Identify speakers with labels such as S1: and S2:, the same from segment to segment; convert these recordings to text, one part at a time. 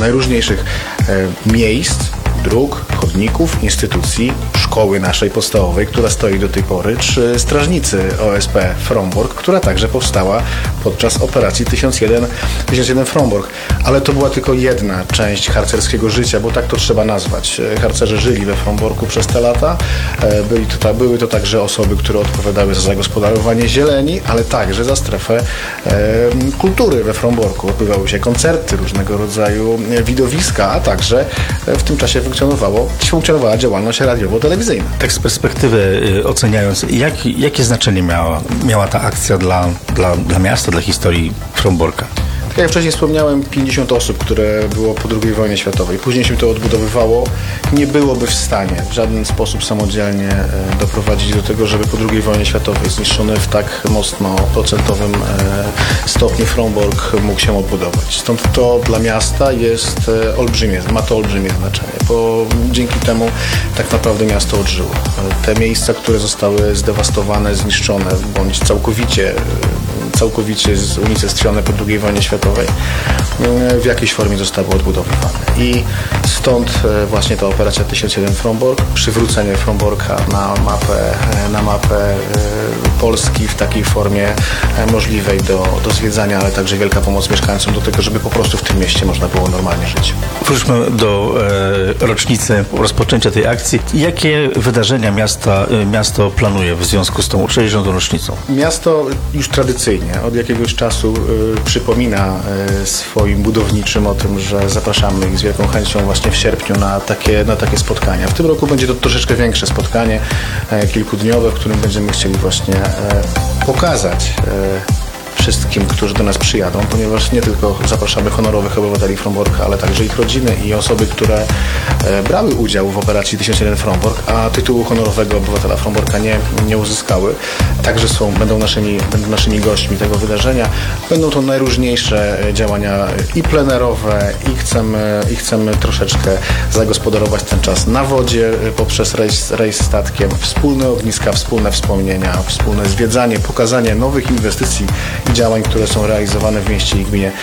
S1: najróżniejszych miejsc, dróg, chodników, instytucji, szkoły naszej podstawowej, która stoi do tej pory, czy strażnicy OSP Frombork, która także powstała podczas operacji 1001 Frombork. Ale to była tylko jedna część harcerskiego życia, bo tak to trzeba nazwać. Harcerze żyli we Fromborku przez te lata. Były to także osoby, które odpowiadały za zagospodarowanie zieleni, ale także za strefę kultury we Fromborku. Odbywały się różnego rodzaju widowiska, a także w tym czasie funkcjonowała działalność radiowo-telewizyjna.
S2: Tak z perspektywy oceniając, jakie znaczenie miała ta akcja dla miasta, dla historii Fromborka?
S1: Tak jak wcześniej wspomniałem, 50 osób, które było po II wojnie światowej. Później się to odbudowywało. Nie byłoby w stanie w żaden sposób samodzielnie doprowadzić do tego, żeby po II wojnie światowej zniszczony w tak mocno procentowym stopniu Frombork mógł się odbudować. Stąd to dla miasta jest ma to olbrzymie znaczenie, bo dzięki temu tak naprawdę miasto odżyło. Te miejsca, które zostały zdewastowane, zniszczone bądź całkowicie unicestwione po II wojnie światowej, w jakiejś formie zostały odbudowywane. I stąd właśnie ta operacja 1001 Frombork, przywrócenie Fromborka na mapę Polski w takiej formie możliwej do zwiedzania, ale także wielka pomoc mieszkańcom do tego, żeby po prostu w tym mieście można było normalnie żyć.
S2: Wróćmy do rocznicy rozpoczęcia tej akcji. Jakie wydarzenia miasto planuje w związku z tą 60. rocznicą?
S1: Miasto już tradycyjnie od jakiegoś czasu przypomina swoim budowniczym o tym, że zapraszamy ich z wielką chęcią właśnie w sierpniu na takie spotkania. W tym roku będzie to troszeczkę większe spotkanie, kilkudniowe, w którym będziemy chcieli właśnie pokazać wszystkim, którzy do nas przyjadą, ponieważ nie tylko zapraszamy honorowych obywateli Fromborka, ale także ich rodziny i osoby, które brały udział w operacji 1001 Frombork, a tytułu honorowego obywatela Fromborka nie uzyskały. Także będą naszymi gośćmi tego wydarzenia. Będą to najróżniejsze działania i plenerowe, i chcemy troszeczkę zagospodarować ten czas na wodzie poprzez rejs statkiem, wspólne ogniska, wspólne wspomnienia, wspólne zwiedzanie, pokazanie nowych inwestycji i działań, które są realizowane w mieście i gminie.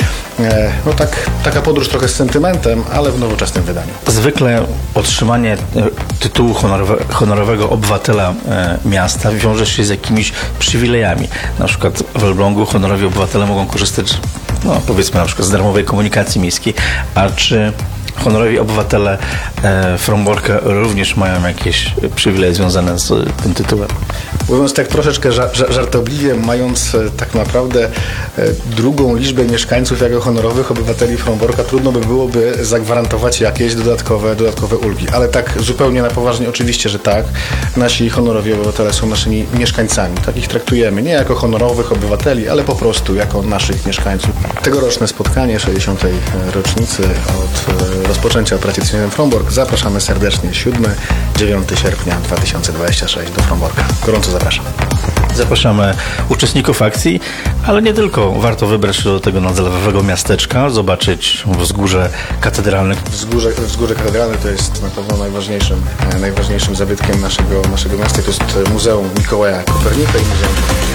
S1: Taka podróż trochę z sentymentem, ale w nowoczesnym wydaniu.
S2: Zwykle otrzymanie tytułu honorowego obywatela miasta wiąże się z jakimiś przywilejami. Na przykład w Elblągu honorowi obywatele mogą korzystać, powiedzmy na przykład z darmowej komunikacji miejskiej, a czy honorowi obywatele Fromborka również mają jakieś przywileje związane z tym tytułem?
S1: Mówiąc tak troszeczkę żartobliwie, mając tak naprawdę drugą liczbę mieszkańców jako honorowych obywateli Fromborka, trudno by byłoby zagwarantować jakieś dodatkowe ulgi. Ale tak zupełnie na poważnie, oczywiście, że tak. Nasi honorowi obywatele są naszymi mieszkańcami. Tak ich traktujemy nie jako honorowych obywateli, ale po prostu jako naszych mieszkańców. Tegoroczne spotkanie 60. rocznicy od rozpoczęcia operacji 1001 Frombork zapraszamy serdecznie 7-9 sierpnia 2026 do Fromborka. Gorąco zapraszam.
S2: Zapraszamy uczestników akcji, ale nie tylko. Warto wybrać się do tego nadzlewowego miasteczka, zobaczyć wzgórze katedralne.
S1: Wzgórze katedralne to jest na pewno najważniejszym zabytkiem naszego miasta. To jest Muzeum Mikołaja Kopernika i Muzeum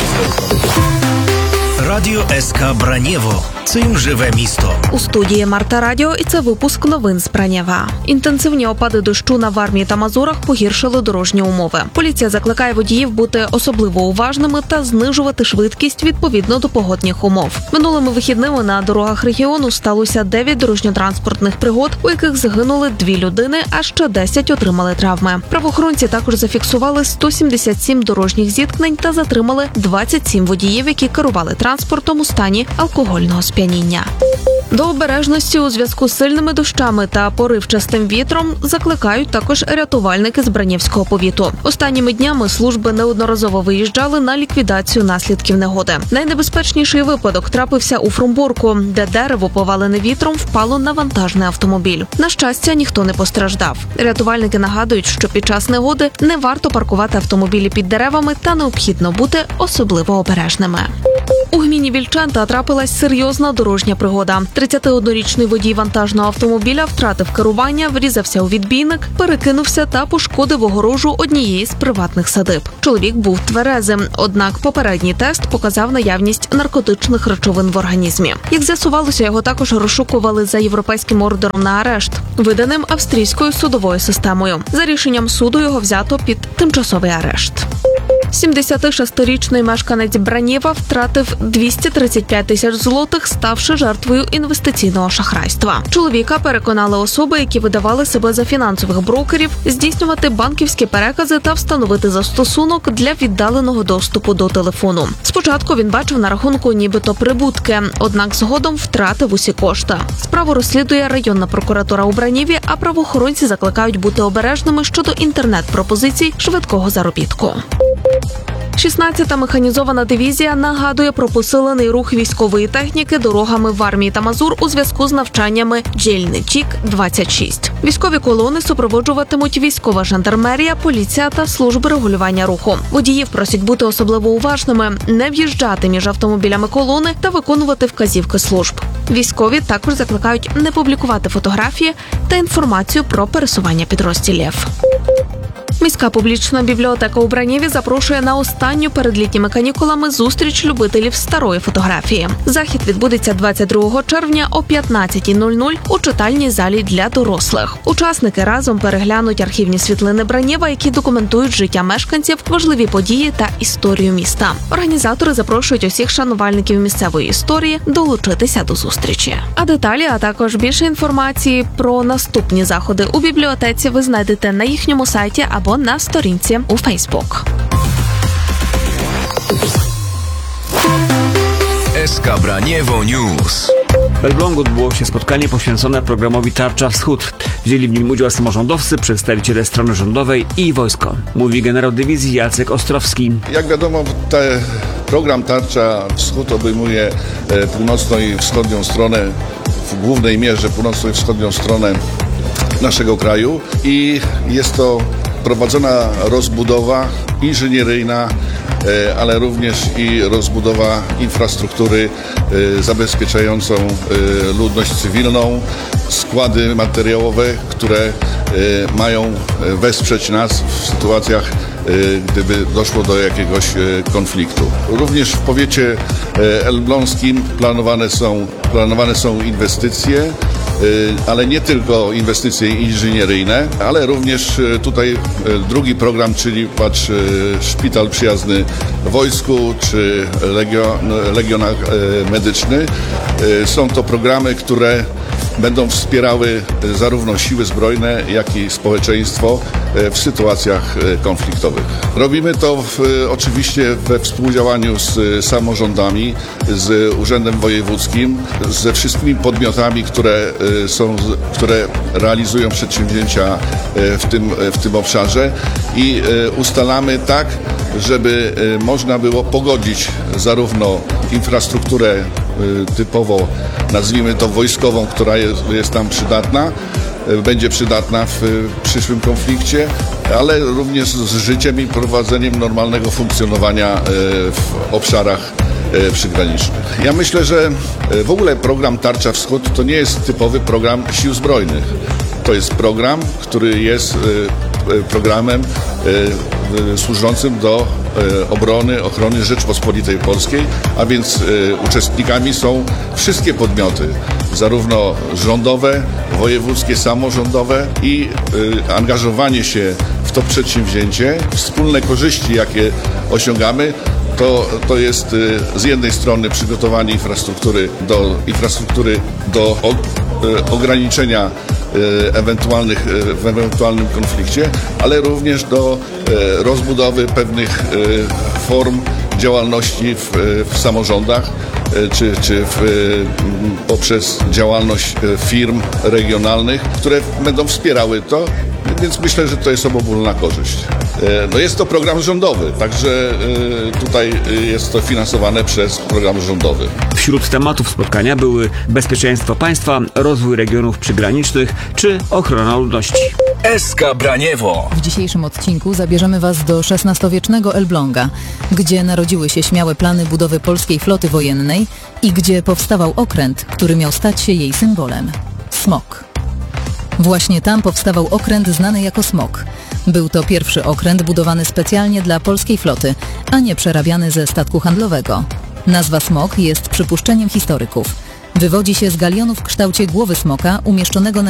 S3: Радіо СК Бранєво. Цим живе місто.
S4: У студії Марта Радіо, і це випуск новин з Бранєва. Інтенсивні опади дощу на Вармії та Мазурах погіршили дорожні умови. Поліція закликає водіїв бути особливо уважними та знижувати швидкість відповідно до погодних умов. Минулими вихідними на дорогах регіону сталося 9 дорожньо-транспортних пригод, у яких загинули 2 людини, а ще 10 отримали травми. Правоохоронці також зафіксували 177 дорожніх зіткнень та затримали 27 водіїв, які керували транспортом у стані алкогольного сп'яніння. До обережності у зв'язку з сильними дощами та поривчастим вітром закликають також рятувальники з Бранєвського повіту. Останніми днями служби неодноразово виїжджали на ліквідацію наслідків негоди. Найнебезпечніший випадок трапився у Фрумборку, де дерево, повалене вітром, впало на вантажний автомобіль. На щастя, ніхто не постраждав. Рятувальники нагадують, що під час негоди не варто паркувати автомобілі під деревами та необхідно бути особливо обережними. У гміні Вільчанта трапилась серйозна дорожня пригода. 31-річний водій вантажного автомобіля втратив керування, врізався у відбійник, перекинувся та пошкодив огорожу однієї з приватних садиб. Чоловік був тверезим, однак попередній тест показав наявність наркотичних речовин в організмі. Як з'ясувалося, його також розшукували за європейським ордером на арешт, виданим австрійською судовою системою. За рішенням суду його взято під тимчасовий арешт. 76-річний мешканець Бранєва втратив 235 тисяч злотих, ставши жертвою інвестиційного шахрайства. Чоловіка переконали особи, які видавали себе за фінансових брокерів, здійснювати банківські перекази та встановити застосунок для віддаленого доступу до телефону. Спочатку він бачив на рахунку нібито прибутки, однак згодом втратив усі кошти. Справу розслідує районна прокуратура у Бранєві, а правоохоронці закликають бути обережними щодо інтернет-пропозицій швидкого заробітку. 16-та механізована дивізія нагадує про посилений рух військової техніки дорогами в армії та Мазур у зв'язку з навчаннями «Джельничік-26». Військові колони супроводжуватимуть військова жандармерія, поліція та служби регулювання руху. Водіїв просять бути особливо уважними, не в'їжджати між автомобілями колони та виконувати вказівки служб. Військові також закликають не публікувати фотографії та інформацію про пересування підрозділів. Міська публічна бібліотека у Бранєві запрошує на останню перед літніми канікулами зустріч любителів старої фотографії. Захід відбудеться 22 червня о 15:00 у читальній залі для дорослих. Учасники разом переглянуть архівні світлини Бранєва, які документують життя мешканців, важливі події та історію міста. Організатори запрошують усіх шанувальників місцевої історії долучитися до зустрічі. А деталі, а також більше інформації про наступні заходи у бібліотеці ви знайдете на їхньому сайті або на сторінці у Фейсбук.
S3: SK Braniewo News.
S5: W Elblągu odbyło się spotkanie poświęcone programowi Tarcza Wschód. Wzięli w nim udział samorządowcy, przedstawiciele strony rządowej i wojsko. Mówi generał dywizji Jacek Ostrowski.
S6: Jak wiadomo, program Tarcza Wschód obejmuje północną i wschodnią stronę, w głównej mierze północną i wschodnią stronę naszego kraju i jest to prowadzona rozbudowa inżynieryjna, ale również i rozbudowa infrastruktury zabezpieczającą ludność cywilną, składy materiałowe, które mają wesprzeć nas w sytuacjach, gdyby doszło do jakiegoś konfliktu. Również w powiecie elbląskim planowane są inwestycje, ale nie tylko inwestycje inżynieryjne, ale również tutaj drugi program, czyli patrz Szpital Przyjazny Wojsku czy Legionach Medyczny. Są to programy, które będą wspierały zarówno siły zbrojne, jak i społeczeństwo w sytuacjach konfliktowych. Robimy to oczywiście we współdziałaniu z samorządami, z Urzędem Wojewódzkim, ze wszystkimi podmiotami, które realizują przedsięwzięcia w tym obszarze i ustalamy tak, żeby można było pogodzić zarówno infrastrukturę typowo, nazwijmy to wojskową, która jest tam przydatna, będzie przydatna w przyszłym konflikcie, ale również z życiem i prowadzeniem normalnego funkcjonowania w obszarach przygranicznych. Ja myślę, że w ogóle program Tarcza Wschód to nie jest typowy program sił zbrojnych. To jest program, który jest programem służącym do ochrony Rzeczpospolitej Polskiej, a więc uczestnikami są wszystkie podmioty, zarówno rządowe, wojewódzkie, samorządowe i angażowanie się w to przedsięwzięcie, wspólne korzyści, jakie osiągamy, to jest z jednej strony przygotowanie infrastruktury do ograniczenia w ewentualnym konflikcie, ale również do rozbudowy pewnych form działalności w samorządach czy poprzez działalność firm regionalnych, które będą wspierały to, więc myślę, że to jest obopólna korzyść. No jest to program rządowy, także tutaj jest to finansowane przez program rządowy.
S5: Wśród tematów spotkania były bezpieczeństwo państwa, rozwój regionów przygranicznych czy ochrona ludności.
S7: SK Braniewo.
S8: W dzisiejszym odcinku zabierzemy Was do XVI-wiecznego Elbląga, gdzie narodziły się śmiałe plany budowy polskiej floty wojennej i gdzie powstawał okręt, który miał stać się jej symbolem – smok. Właśnie tam powstawał okręt znany jako smok. Był to pierwszy okręt budowany specjalnie dla polskiej floty, a nie przerabiany ze statku handlowego. Nazwa smok jest przypuszczeniem historyków. Wywodzi się z galionu w kształcie głowy smoka umieszczonego na